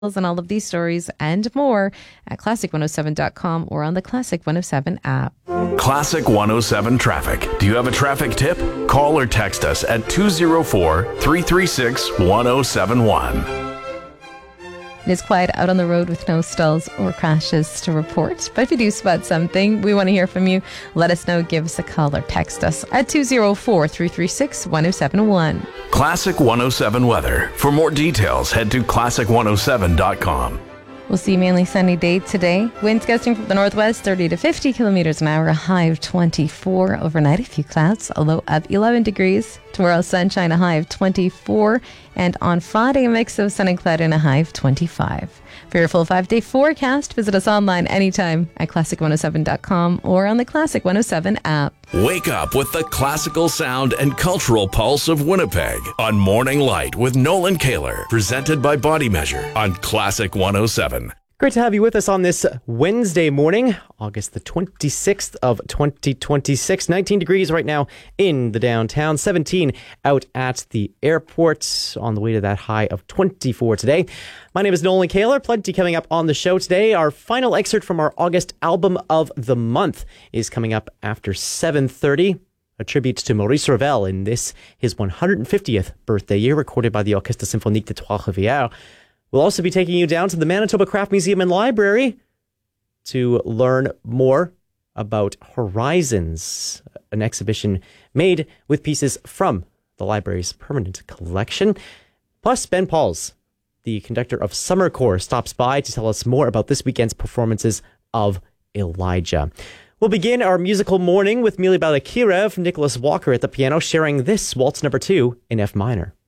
and all of these stories and more at classic107.com or on the Classic 107 app. Classic 107 traffic. Do you have a traffic tip? Call or text us at 204-336-1071. It is quiet out on the road with no stalls or crashes to report. But if you do spot something, we want to hear from you. Let us know. Give us a call or text us at 204-336-1071. Classic 107 weather. For more details, head to classic107.com. We'll see mainly sunny day today. Winds gusting from the northwest, 30 to 50 kilometers an hour, a high of 24. Overnight, a few clouds, a low of 11 degrees. Tomorrow, sunshine, a high of 24. And on Friday, a mix of sun and cloud and a high of 25. For your full 5-day forecast, visit us online anytime at classic107.com or on the Classic 107 app. Wake up with the classical sound and cultural pulse of Winnipeg on Morning Light with Nolan Kaler, presented by Body Measure on Classic 107. Great to have you with us on this Wednesday morning, August the 26th of 2026. 19 degrees right now in the downtown, 17 out at the airport, on the way to that high of 24 today. My name is Nolan Kaler. Plenty coming up on the show today. Our final excerpt from our August album of the month is coming up after 7:30. A tribute to Maurice Ravel in this, his 150th birthday year, recorded by the Orchestre Symphonique de Trois-Rivières. We'll also be taking you down to the Manitoba Craft Museum and Library to learn more about Horizons, an exhibition made with pieces from the library's permanent collection. Plus, Ben Pauls, the conductor of Summer Corps, stops by to tell us more about this weekend's performances of Elijah. We'll begin our musical morning with Mili Balakirev, Nicholas Walker at the piano, sharing this Waltz number 2 in F minor.